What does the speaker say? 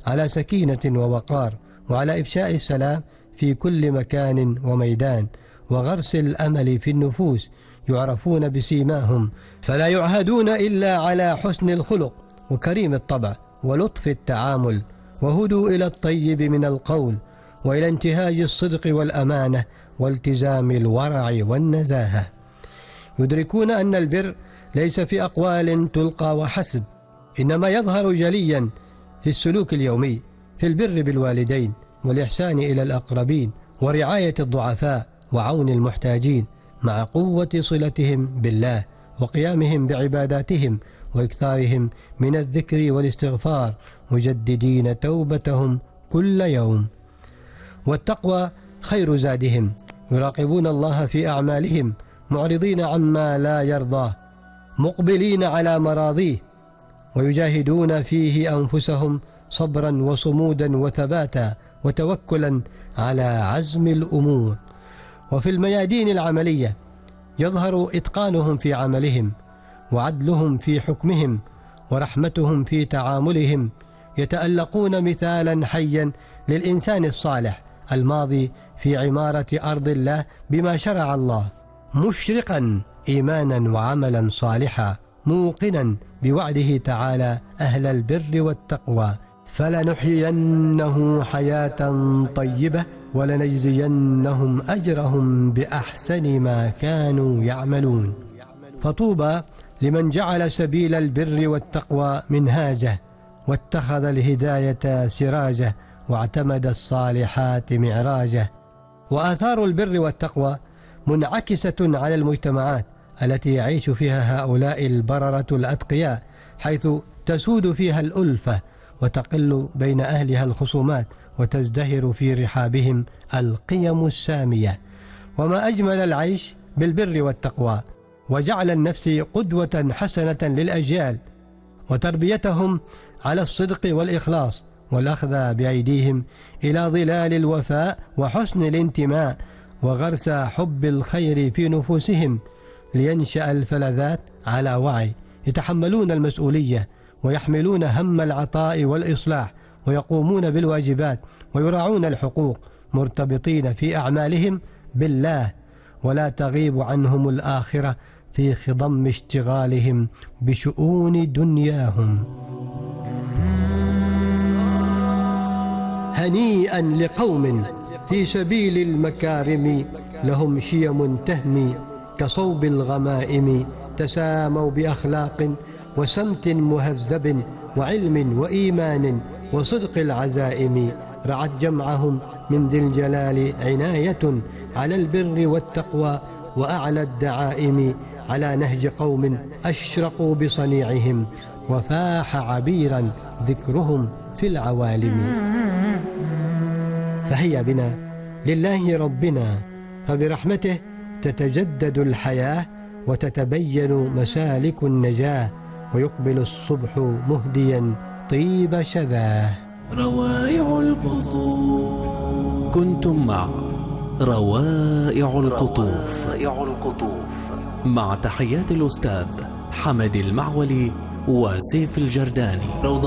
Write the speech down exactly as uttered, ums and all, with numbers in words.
على سكينة ووقار، وعلى إفشاء السلام في كل مكان وميدان، وغرس الأمل في النفوس، يعرفون بسيماهم فلا يعهدون إلا على حسن الخلق وكريم الطبع ولطف التعامل، وهدوا إلى الطيب من القول، وإلى انتهاج الصدق والأمانة والتزام الورع والنزاهة. يدركون أن البر ليس في أقوال تلقى وحسب، إنما يظهر جليا في السلوك اليومي، في البر بالوالدين والإحسان إلى الأقربين ورعاية الضعفاء وعون المحتاجين، مع قوة صلتهم بالله وقيامهم بعباداتهم وإكثارهم من الذكر والاستغفار، مجددين توبتهم كل يوم. والتقوى خير زادهم، يراقبون الله في أعمالهم، معرضين عما لا يرضاه، مقبلين على مراضيه، ويجاهدون فيه أنفسهم صبرا وصمودا وثباتا وتوكلا على عزم الأمور. وفي الميادين العملية يظهر إتقانهم في عملهم، وعدلهم في حكمهم، ورحمتهم في تعاملهم، يتألقون مثالا حيا للإنسان الصالح الماضي في عمارة أرض الله بما شرع الله، مشرقا إيمانا وعملا صالحا، موقنا بوعده تعالى أهل البر والتقوى، فلنحيينه حياة طيبة ولنجزينهم أجرهم بأحسن ما كانوا يعملون. فطوبى لمن جعل سبيل البر والتقوى منهاجه، واتخذ الهداية سراجه، واعتمد الصالحات معراجه. وآثار البر والتقوى منعكسة على المجتمعات التي يعيش فيها هؤلاء البررة الأتقياء، حيث تسود فيها الألفة، وتقل بين أهلها الخصومات، وتزدهر في رحابهم القيم السامية. وما أجمل العيش بالبر والتقوى، وجعل النفس قدوة حسنة للأجيال، وتربيتهم على الصدق والإخلاص، والأخذ بأيديهم إلى ظلال الوفاء وحسن الانتماء، وغرس حب الخير في نفوسهم، لينشأ الفلذات على وعي، يتحملون المسؤولية، ويحملون هم العطاء والإصلاح، ويقومون بالواجبات، ويراعون الحقوق، مرتبطين في أعمالهم بالله، ولا تغيب عنهم الآخرة في خضم اشتغالهم بشؤون دنياهم. هنيئا لقوم في سبيل المكارم لهم شيم تهمي كصوب الغمائم، تساموا بأخلاق وسمت مهذب وعلم وإيمان وصدق العزائم، رعت جمعهم من ذي الجلال عناية على البر والتقوى، وأعلى الدعائم على نهج قوم أشرقوا بصنيعهم، وفاح عبيرا ذكرهم في العوالم. فهيا بنا لله ربنا، فبرحمته تتجدد الحياة، وتتبين مسالك النجاة، ويقبل الصبح مهديا طيب شذاه. روائع القطوف. كنتم مع روائع القطوف مع تحيات الأستاذ حمد المعولي وسيف الجرداني.